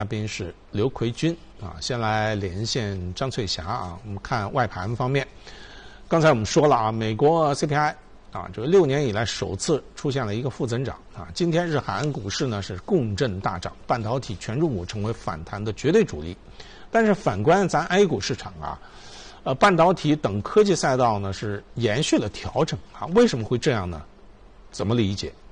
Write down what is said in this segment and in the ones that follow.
嘉宾是刘奎军啊，先来连线张翠霞啊。我们看外盘方面，刚才我们说了啊，美国 CPI 啊，这个6年以来首次出现了一个负增长啊。今天日韩股市呢是共振大涨，半导体全入股成为反弹的绝对主力。但是反观咱 A 股市场啊，半导体等科技赛道呢是延续了调整啊。为什么会这样呢？怎么理解？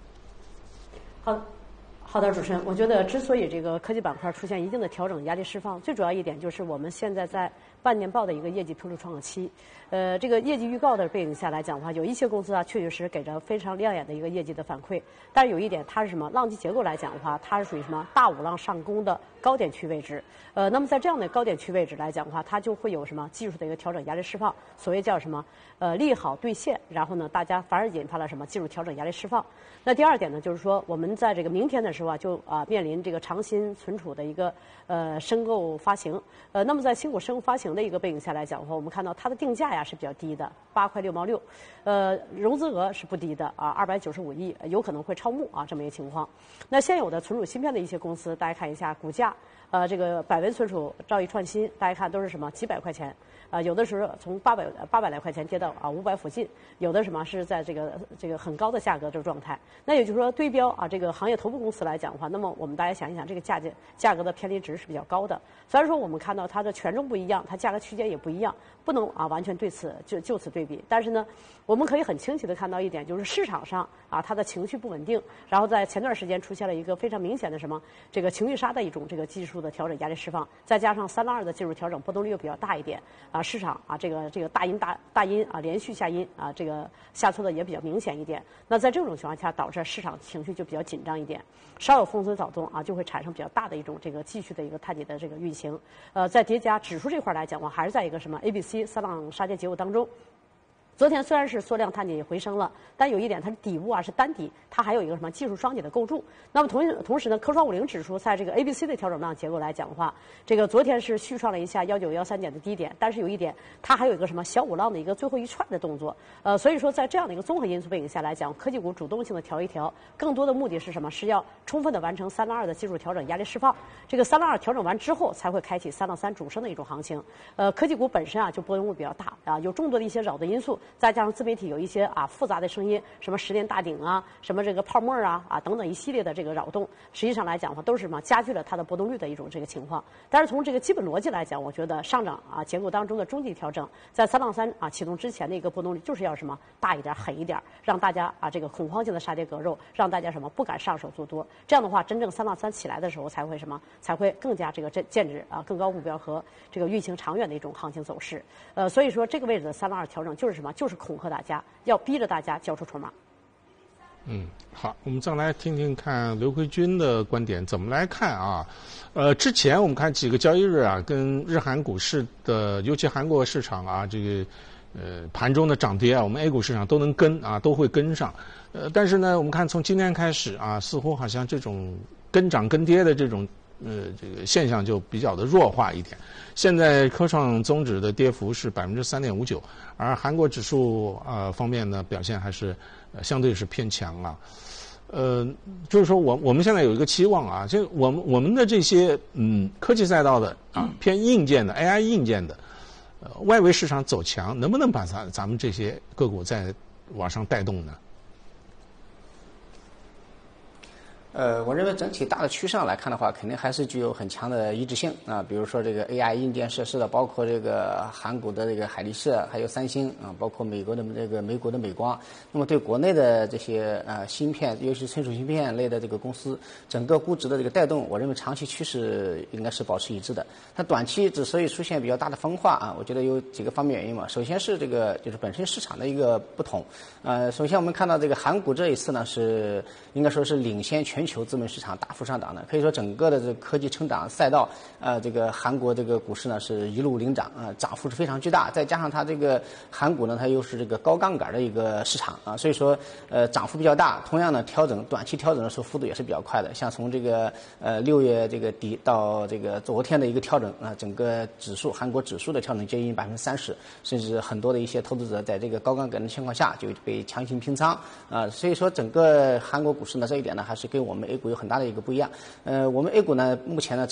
好的，主持人，我觉得之所以这个科技板块出现一定的调整、压力释放，最主要一点就是我们现在在半年报的一个业绩披露窗口期。这个业绩预告的背景下来讲的话，有一些公司啊，确实给着非常亮眼的一个业绩的反馈。但是有一点，它是什么？浪迹结构来讲的话，它是属于什么大五浪上攻的高点区位置。那么在这样的高点区位置来讲的话，它就会有什么技术的一个调整、压力释放。所谓叫什么？利好兑现，然后呢，大家反而引发了什么技术调整、压力释放。那第二点呢，就是说我们在这个明天的时候啊，就面临这个长鑫存储的一个申购发行。那么在新股申购发行的一个背景下来讲的话，我们看到它的定价呀是比较低的，8块6毛6，融资额是不低的啊，295亿，有可能会超募啊这么一个情况。那现有的存储芯片的一些公司，大家看一下股价，这个百文存储、兆易创新，大家看都是什么几百块钱。有的时候从800来块钱跌到500附近，有的什么是在这个很高的价格这个状态。那也就是说对标这个行业头部公司来讲的话，那么我们大家想一想，这个价格的偏离值是比较高的。虽然说我们看到它的权重不一样，它价格区间也不一样，不能完全就此对比。但是呢，我们可以很清晰的看到一点，就是市场上它的情绪不稳定，然后在前段时间出现了一个非常明显的什么这个情绪杀的一种这个技术的调整、压力释放，再加上3浪2的技术调整波动率又比较大一点市场这个大阴连续下阴这个下挫的也比较明显一点。那在这种情况下，导致市场情绪就比较紧张一点，稍有风吹草动就会产生比较大的一种这个继续的一个探底的这个运行。在叠加指数这块来讲的话，还是在一个什么 A、B、C 3浪杀跌结构当中。昨天虽然是缩量探底回升了，但有一点它的底部是单底，它还有一个什么技术双底的构筑。那么同时呢，科创50指数在这个 A、B、C 的调整量结构来讲的话，这个昨天是续创了一下1913点的低点，但是有一点它还有一个什么小五浪的一个最后一串的动作。所以说在这样的一个综合因素背景下来讲，科技股主动性的调一调，更多的目的是什么？是要充分的完成3浪2的技术调整、压力释放。这个3浪2调整完之后，才会开启3浪3主升的一种行情。科技股本身就波动率比较大有众多的一些扰的因素。再加上自媒体有一些复杂的声音，什么10年大顶什么这个泡沫等等一系列的这个扰动，实际上来讲的话都是什么加剧了它的波动率的一种这个情况。但是从这个基本逻辑来讲，我觉得上涨结构当中的中级调整，在3浪3启动之前的一个波动率就是要什么大一点、狠一点，让大家这个恐慌性的杀跌割肉，让大家什么不敢上手做多。这样的话，真正3浪3起来的时候才会更加这个剑指更高目标和这个运行长远的一种行情走势。所以说这个位置的3浪2调整就是什么？就是恐吓大家，要逼着大家交出筹码。 好，我们再来听听看刘奎军的观点怎么来看之前我们看几个交易日跟日韩股市的，尤其韩国市场这个盘中的涨跌我们 A 股市场都能跟都会跟上。但是呢，我们看从今天开始似乎好像这种跟涨跟跌的这种这个现象就比较的弱化一点。现在科创综指的跌幅是3.59%，而韩国指数方面呢表现还是相对是偏强就是说我们现在有一个期望就我们的这些科技赛道的偏硬件的 AI 硬件的外围市场走强，能不能把咱们这些个股再往上带动呢？ 我认为整体大的趋势上来看的话，肯定还是具有很强的一致性比如说这个 AI 硬件设施的，包括这个韩国的这个海力士，还有三星包括美国的美国的美光。那么对国内的这些芯片，尤其是存储芯片类的这个公司，整个估值的这个带动，我认为长期趋势应该是保持一致的。它短期之所以出现比较大的分化我觉得有几个方面原因嘛。首先是这个就是本身市场的一个不同。首先我们看到这个韩股这一次呢是应该说是领先全球资本市场大幅上涨的，可以说整个的这个科技成长赛道，这个韩国这个股市呢是一路领涨涨幅是非常巨大，再加上它这个韩股呢，它又是这个高杠杆的一个市场所以说涨幅比较大。同样呢，短期调整的时候幅度也是比较快的，像从这个6月这个底到这个昨天的一个调整整个韩国指数的调整接近30%，甚至很多的一些投资者在这个高杠杆的情况下就被强行平仓所以说整个韩国股市呢这一点呢还是跟我我们 A 股有很大的一个不一样。我们 A 股呢，目前呢。